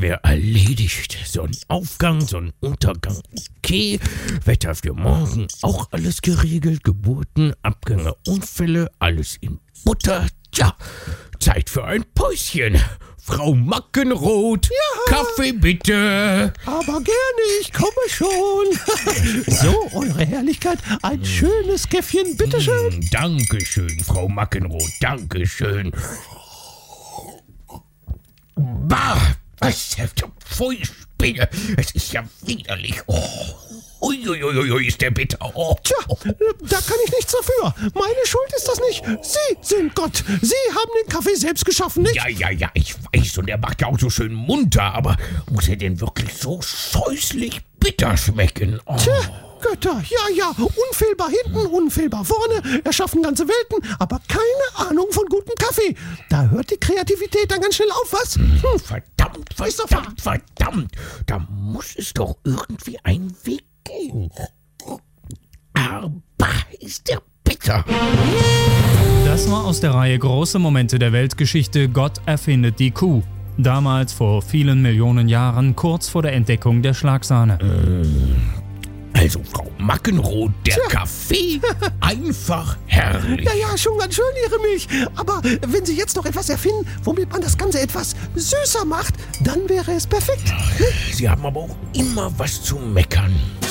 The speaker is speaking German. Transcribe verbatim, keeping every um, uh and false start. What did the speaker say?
wäre erledigt. Sonnenaufgang, Sonnenuntergang, okay. Wetter für morgen, auch alles geregelt. Geburten, Abgänge, Unfälle, alles in Butter. Tja, Zeit für ein Päuschen. Frau Mackenroth, ja. Kaffee bitte. Aber gerne, ich komme schon. So, Eure Herrlichkeit, ein schönes Käffchen, bitteschön. Mm, Dankeschön, Frau Mackenroth, Dankeschön. Bah, was für Pfui, Spinne. Es ist ja widerlich. Oh. Uiuiui, ist der bitter. Oh. Tja, da kann ich nichts dafür. Meine Schuld ist das nicht. Sie sind Gott. Sie haben den Kaffee selbst geschaffen, nicht? Ja, ja, ja, ich weiß. Und er macht ja auch so schön munter. Aber muss er denn wirklich so scheußlich bitter schmecken? Oh. Tja, Götter, ja, ja. Unfehlbar hinten, unfehlbar vorne. Erschaffen ganze Welten, aber keine Ahnung von gutem Kaffee. Da hört die Kreativität dann ganz schnell auf, was? Hm, verdammt, verdammt, verdammt. Da muss es doch irgendwie einen Weg geben. Aber ist der bitter. Das war aus der Reihe Große Momente der Weltgeschichte. Gott erfindet die Kuh. Damals vor vielen Millionen Jahren, kurz vor der Entdeckung der Schlagsahne. Also, Frau Mackenroth, der Tja. Kaffee, einfach herrlich. Ja, ja, schon ganz schön, Ihre Milch. Aber wenn Sie jetzt noch etwas erfinden, womit man das Ganze etwas süßer macht, dann wäre es perfekt. Sie haben aber auch immer was zu meckern.